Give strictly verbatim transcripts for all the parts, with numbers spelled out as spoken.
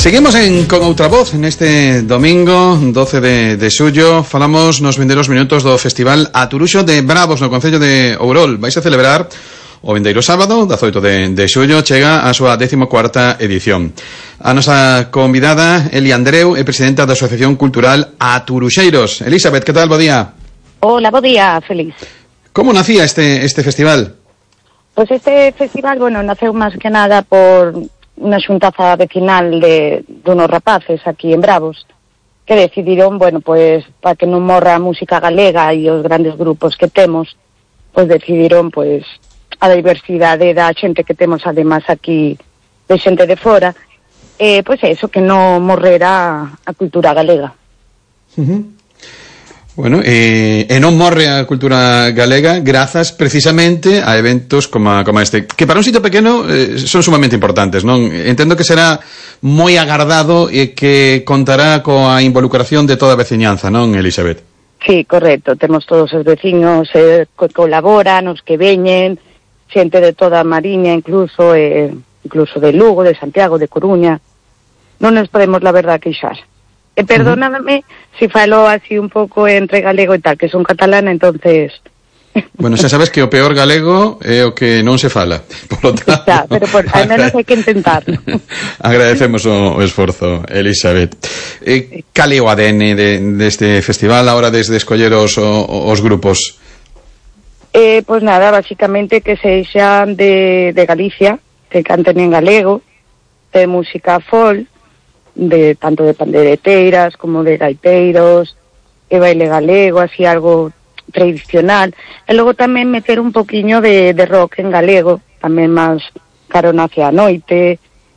Seguimos en Con Outra Voz neste domingo doce de, de xullo. Falamos nos vindeiros minutos do Festival Aturuxo de Bravos no concello de Ourol. Vais a celebrar o vindeiro sábado, dezoito de, de xullo, chega a súa décimo cuarta edición. A nosa convidada, Eli Andreu, é presidenta da Asociación Cultural Aturuxeiros. Elizabeth, que tal? Bo día. Hola, bo día, feliz. Como nacía este, este festival? Pues este festival, bueno, naceu máis que nada por unha xuntaza vecinal de, de unos rapaces aquí en Bravos, que decidiron, bueno, pues, para que non morra a música galega e os grandes grupos que temos, pues decidiron, pues, a diversidade da xente que temos además aquí, de xente de fora, eh, pues eso, que non morrera a cultura galega. Uh-huh. Bueno, e, e non morre a cultura galega grazas precisamente a eventos como, a, como este, que para un sitio pequeno eh, son sumamente importantes, non? Entendo que será moi agardado e que contará coa involucración de toda a veciñanza, non, Elizabeth? Sí, correcto, temos todos os veciños eh, que colaboran, os que veñen, xente de toda a Mariña, incluso eh, incluso de Lugo, de Santiago, de Coruña. Non nos podemos, la verdad, queixar. E perdóname uh-huh. si falo así un pouco entre galego e tal, que son catalana, entonces... Bueno, xa sabes que o peor galego é o que non se fala. Por lo tanto, está, pero por, al menos hai que intentarlo. Agradecemos o, o esforzo, Elizabeth. Eh, cal é o A D N de, deste festival, ahora desde escoller os, os grupos? Eh, pues nada, básicamente que sexan de, de Galicia, que canten en galego, de música folk, de tanto de pandereteiras como de gaiteiros, e baile galego, así algo tradicional, e logo tamén meter un poquiño de, de rock en galego, tamén máis carón hacia a noite,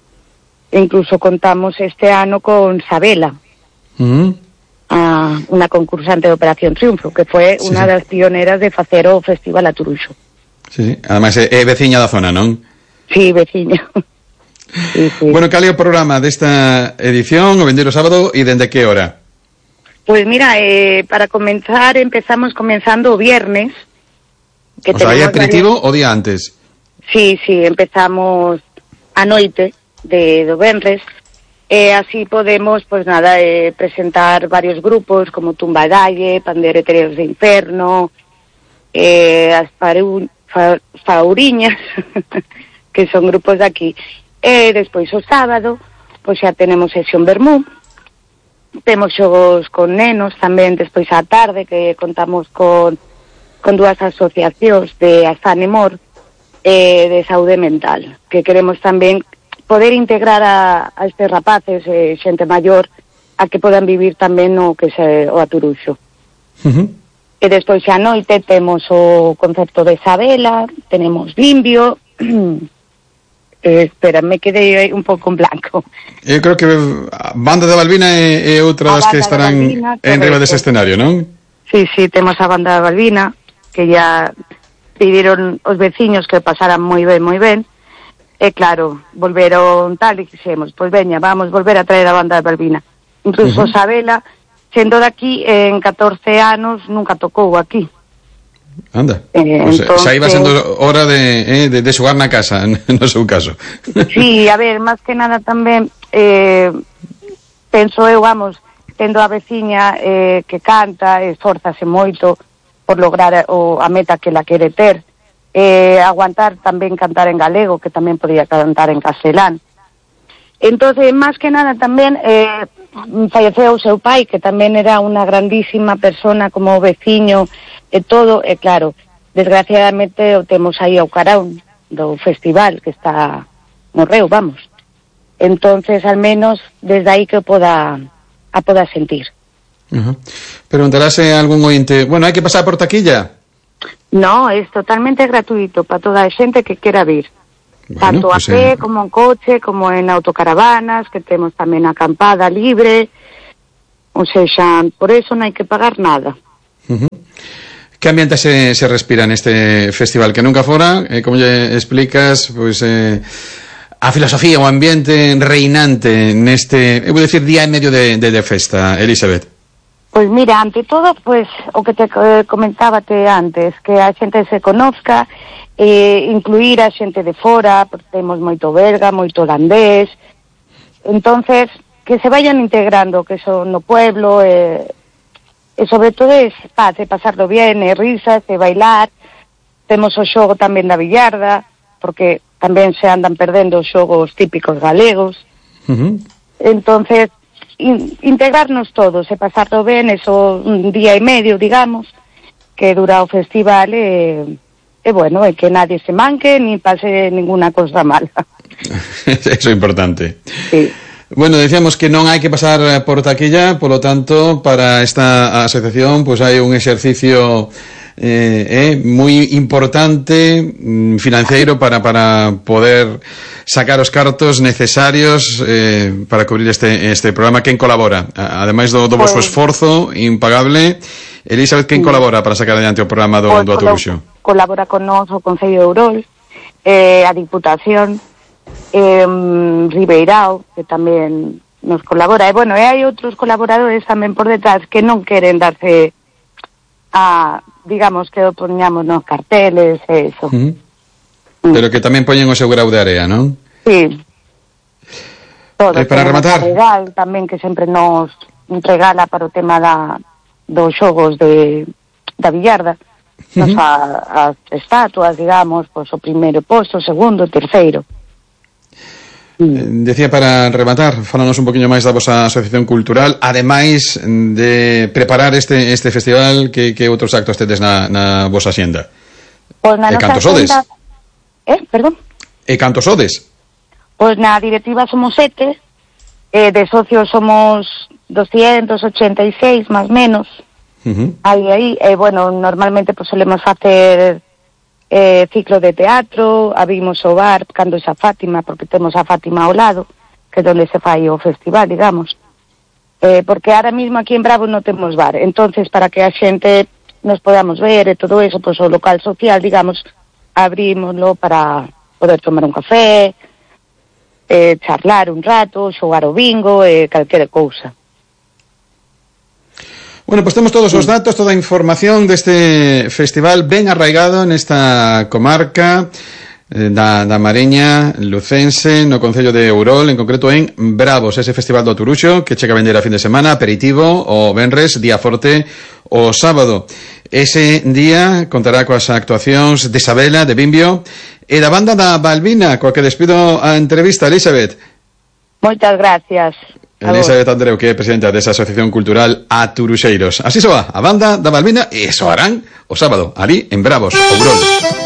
e incluso contamos este ano con Sabela, uh-huh. a, unha concursante de Operación Triunfo, que foi sí, unha sí. das pioneras de facer o Festival Aturuxo. Sí, sí. Ademais é, é veciña da zona, non? Sí, veciña. Sí, sí. Bueno, cal é o programa desta edición, o vindeiro sábado, e dende que hora? Pues mira, eh, para comenzar, empezamos comenzando o viernes. Que o sea, hai aperitivo varias... o día antes? Sí, sí, empezamos a noite de, do venres. E así podemos, pues nada, eh, presentar varios grupos, como Tumba Dalle, Pandereteros de Inferno, eh, as Faru... Fa... Fauriñas, que son grupos de aquí. E despois o sábado, pois xa tenemos sesión vermú, temos xogos con nenos tamén despois á tarde, que contamos con, con dúas asociacións de Alzheimer e de saúde mental, que queremos tamén poder integrar a, a estes rapaces e eh, xente maior a que podan vivir tamén o que se, o Aturuxo. Uh-huh. E despois xa noite temos o concepto de Sabela, tenemos Limbio... Eh, espera, me quedei un pouco en blanco. Eu creo que a Banda de Balbina é, é outra das que estarán Balbina, en riba dese escenario, non? Sí, sí, temos a Banda de Balbina, que ya pidieron os veciños que pasaran moi ben, moi ben, e claro, volveron tal e quixemos, pois veña, vamos volver a traer a Banda de Balbina. Incluso uh-huh. Sabela, sendo daqui en catorce anos, nunca tocou aquí. Anda, eh, pues, entonces... xa iba sendo hora de, eh, de, de xogar na casa, no seu caso. Sí, a ver, máis que nada tamén eh, penso eu, vamos, tendo a veciña eh, que canta, esforzase moito por lograr o, a meta que la quere ter, eh, aguantar tamén cantar en galego, que tamén podía cantar en castelán. Entonces, máis que nada tamén eh, falleceu o seu pai, que tamén era unha grandísima persona como veciño e todo, e claro, desgraciadamente o temos aí ao carón do festival que está no Reo, vamos. Entonces, al menos, desde aí que o poda, a poda sentir. Uh-huh. Preguntarase algún ointe, bueno, hai que pasar por taquilla? No, es totalmente gratuito para toda a xente que quera vir. Bueno, tanto pues, a pé, eh... como en coche, como en autocaravanas, que temos tamén acampada libre, ou seja, por eso non hai que pagar nada. Uh-huh. Que ambiente se, se respira neste festival? Que nunca fora, eh, como lle explicas, pois, eh, a filosofía, o ambiente reinante neste, eu vou decir, día e medio de, de, de festa, Elizabeth. Pois mira, ante todo, pois, o que te eh, comentábate antes, que a xente se conozca, eh, incluir a xente de fora, porque temos moito belga, moito holandés, entonces que se vayan integrando, que son no pueblo, e, e sobre todo é paz, e pasarlo bien, e risas, e bailar. Temos o xogo tamén da billarda, porque tamén se andan perdendo os xogos típicos galegos. Uh-huh. Entonces, in, integrarnos todos e pasarlo ben, eso un día e medio, digamos, que dura o festival, e, e bueno, e que nadie se manque ni pase ninguna cosa mala. Eso é importante. Sí. Bueno, decíamos que non hai que pasar por taquilla, por lo tanto, para esta asociación pues hai un exercicio eh, eh, moi importante mm, financeiro para, para poder sacar os cartos necesarios eh, para cubrir este, este programa. Quen colabora? Ademais do, do vosso esforzo impagable, Elizabeth, quen colabora para sacar adiante o programa do, do Aturuxo? Colabora con nós o Concello de Ourol, eh, a Diputación, eh, Ribeirao, que tamén nos colabora, e bueno, e hai outros colaboradores tamén por detrás que non queren darse a, digamos, que o poñamos nos carteles e eso. Uh-huh. Mm. Pero que tamén poñen o seu grau de area, non? Sí. Todo, eh, para rematar legal, tamén que sempre nos regala para o tema da, dos xogos de, da billarda, uh-huh. Nos a, as estatuas, digamos, pois o primeiro posto, o segundo, o terceiro. Decía, para rematar, falanos un poquinho máis da vosa asociación cultural, ademais de preparar este este festival, que, que outros actos tedes na, na vosa xenda? Pois na e nosa cantos sodes? Eh, perdón? E cantos sodes? Pois na directiva somos sete, eh, de socios somos doscientos ochenta e seis, máis menos. Uh-huh. Aí, aí, e eh, bueno, normalmente pues, solemos facer eh, ciclo de teatro, abrimos o bar cando esa Fátima, porque temos a Fátima ao lado, que é onde se fai o festival, digamos. Eh, porque ahora mismo aquí en Bravo non temos bar, entonces para que a xente nos podamos ver e todo eso, pues o local social, digamos, abrímoslo para poder tomar un café, eh, charlar un rato, xogar o bingo e eh, calquera cousa. Bueno, pues temos todos os datos, toda a información deste festival ben arraigado nesta comarca eh, da, da Mareña lucense, no concello de Ourol, en concreto en Bravos, ese festival do Aturuxo que chega a vender a fin de semana, aperitivo o venres, día forte o sábado. Ese día contará coas actuacións de Isabela, de Bimbio e da banda da Balbina, coa que despido a entrevista. Elizabeth, moitas gracias. Elizabeth Andreu, que é presidenta desa Asociación Cultural Aturuxeiros. Así soa a banda da Balbina e soarán o sábado, ali en Bravos, Ourol.